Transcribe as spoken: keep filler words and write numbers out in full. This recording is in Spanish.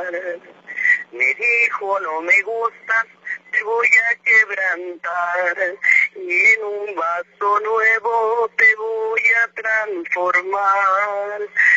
Me dijo no me gustas, te voy a quebrantar y en un vaso nuevo te voy a transformar.